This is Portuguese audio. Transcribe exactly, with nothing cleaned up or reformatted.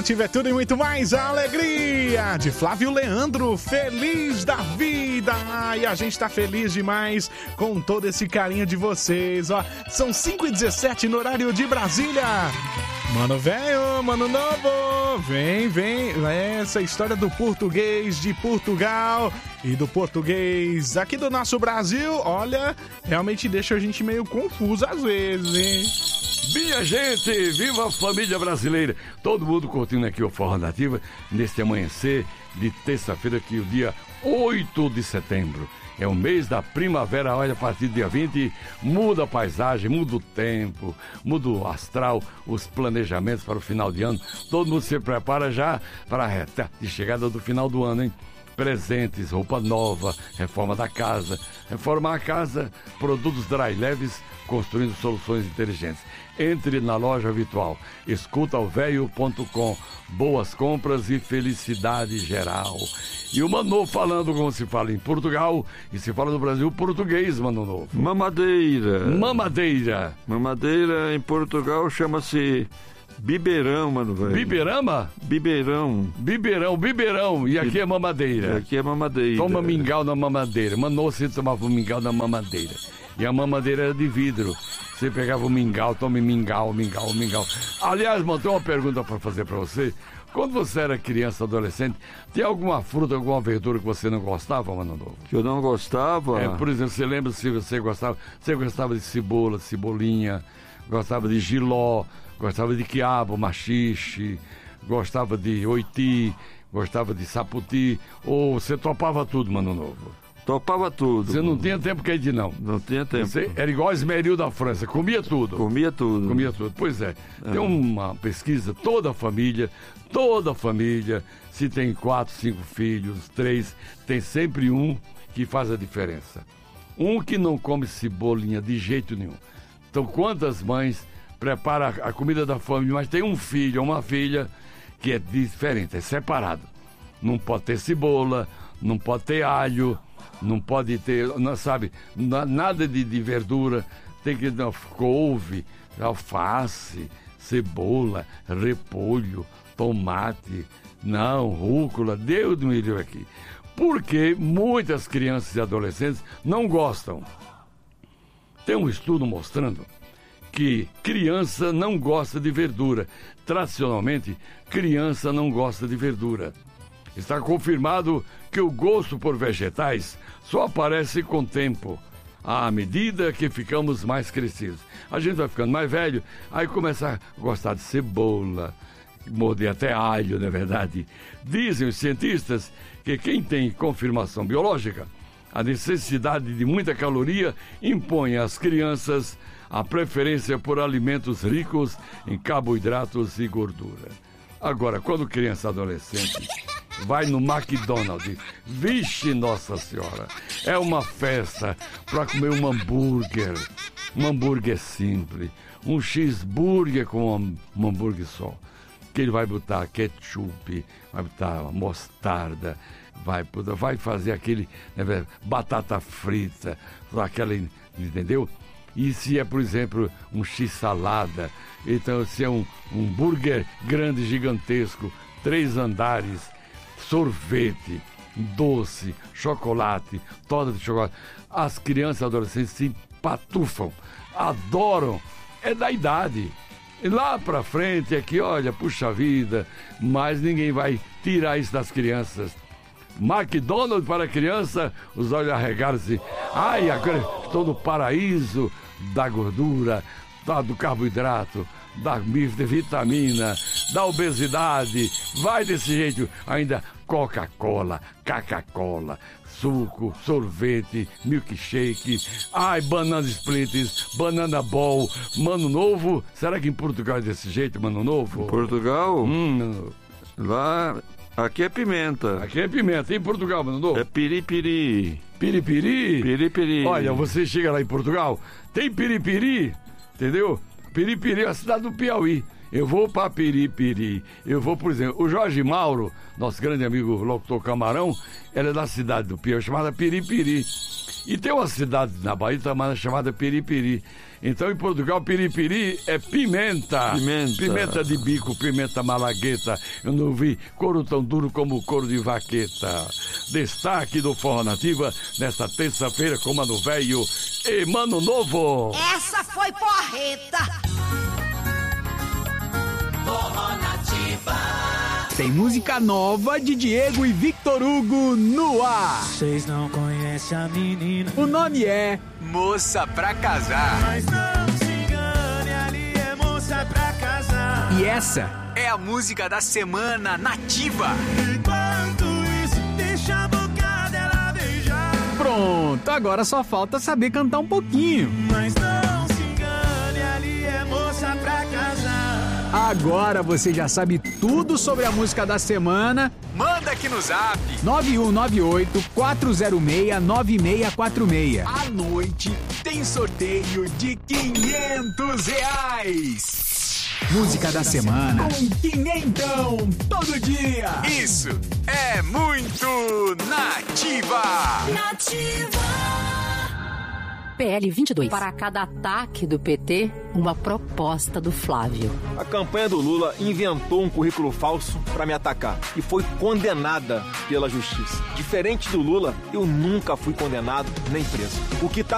Nativa é tudo e muito mais. A alegria de Flávio Leandro, feliz da vida. E a gente tá feliz demais com todo esse carinho de vocês. Ó, são cinco e dezessete no horário de Brasília. Mano velho, mano novo, vem, vem. Essa história do português de Portugal e do português aqui do nosso Brasil, olha, realmente deixa a gente meio confuso às vezes, hein? Minha gente, viva a família brasileira. Todo mundo curtindo aqui o Forró Nativa neste amanhecer de terça-feira, aqui o dia oito de setembro. É o mês da primavera. Olha, a partir do dia vinte muda a paisagem, muda o tempo, muda o astral, os planejamentos para o final de ano. Todo mundo se prepara já para a chegada do final do ano, hein? Presentes, roupa nova, reforma da casa. Reformar a casa, produtos dry leves, construindo soluções inteligentes. Entre na loja virtual, escuta o velho ponto com. Boas compras e felicidade geral. E o Mano falando como se fala em Portugal e se fala no Brasil português, Mano Novo. Mamadeira. Mamadeira. Mamadeira em Portugal chama-se biberão, mano, velho. Biberama? Biberão. Biberão, biberão. E aqui é mamadeira. Aqui é mamadeira. Toma mingau na mamadeira. Mano, você tomava mingau na mamadeira. E a mamadeira era de vidro. Você pegava o mingau, tome mingau, mingau, mingau. Aliás, mano, tem uma pergunta pra fazer pra você. Quando você era criança, adolescente, tem alguma fruta, alguma verdura que você não gostava, Mano Novo? Que eu não gostava? É, por exemplo, você lembra se você gostava? Você gostava de cebola, cebolinha, gostava de jiló, gostava de quiabo, machixe, gostava de oiti, gostava de saputi, ou você topava tudo, Mano Novo? Topava tudo. Você não tinha tempo que ir, não? Não tinha tempo. Você era igual Esmeril da França, comia tudo. Comia tudo. Comia tudo, pois é. é. Tem uma pesquisa, toda a família, toda a família, se tem quatro, cinco filhos, três, tem sempre um que faz a diferença. Um que não come cebolinha de jeito nenhum. Então, quantas mães preparam a comida da família, mas tem um filho ou uma filha que é diferente, é separado. Não pode ter cebola, não pode ter alho, não pode ter, não sabe, nada de, de verdura, tem que ter couve, alface, cebola, repolho, tomate, não, rúcula, Deus me livre aqui. Porque muitas crianças e adolescentes não gostam. Tem um estudo mostrando que criança não gosta de verdura. Tradicionalmente, criança não gosta de verdura. Está confirmado que o gosto por vegetais só aparece com o tempo, à medida que ficamos mais crescidos. A gente vai ficando mais velho, aí começa a gostar de cebola, morder até alho, não é verdade? Dizem os cientistas que quem tem confirmação biológica, a necessidade de muita caloria impõe às crianças a preferência por alimentos ricos em carboidratos e gordura. Agora, quando criança e adolescente vai no McDonald's, vixe Nossa Senhora, é uma festa para comer um hambúrguer, um hambúrguer simples, um cheeseburger com um, um hambúrguer só, que ele vai botar ketchup, vai botar mostarda, vai, vai fazer aquele, né, batata frita, aquela, entendeu? E se é, por exemplo, um x-salada, então se é um, um burger grande, gigantesco, três andares, sorvete, doce, chocolate, torta de chocolate, as crianças e adolescentes se patufam, adoram, é da idade. E lá pra frente é que, olha, puxa vida, mas ninguém vai tirar isso das crianças. McDonald's para criança, os olhos arregados-se. Ai, agora estou no paraíso da gordura, da, do carboidrato, da vitamina, da obesidade. Vai desse jeito. Ainda Coca-Cola, Coca-Cola, suco, sorvete, milkshake, ai, banana splits, banana ball, Mano Novo. Será que em Portugal é desse jeito, Mano Novo? Em Portugal? Hum, lá... Aqui é pimenta. Aqui é pimenta. E em Portugal, Mano Novo? É piripiri. Piripiri? Piripiri. Olha, você chega lá em Portugal, tem piripiri, entendeu? Piripiri é a cidade do Piauí. Eu vou para Piripiri. Eu vou, por exemplo, o Jorge Mauro, nosso grande amigo locutor Camarão, ele é da cidade do Piauí, chamada Piripiri. E tem uma cidade na Bahia também chamada Piripiri. Então, em Portugal, piripiri é pimenta. Pimenta. Pimenta de bico, pimenta malagueta. Eu não vi couro tão duro como o couro de vaqueta. Destaque do Forró Nativa nesta terça-feira com Mano Velho e Mano Novo. Essa foi porreta. Forró Nativa. Tem música nova de Diego e Victor Hugo no ar. Vocês não conhecem a menina. O nome é Moça Pra Casar. Mas não se engane, ali é moça pra casar. E essa é a música da semana nativa. Enquanto isso, deixa a boca dela beijar. Pronto, agora só falta saber cantar um pouquinho. Mas não se engane, ali é moça pra casar. Agora você já sabe tudo sobre a música da semana. Manda aqui no zap nove um nove oito, quatro zero seis, nove seis quatro seis. À noite tem sorteio de quinhentos reais. Música da semana com quinhentão todo dia. Isso é muito nativa. Nativa. P L vinte e dois. Para cada ataque do P T, uma proposta do Flávio. A campanha do Lula inventou um currículo falso para me atacar e foi condenada pela justiça. Diferente do Lula, eu nunca fui condenado nem preso. O que tá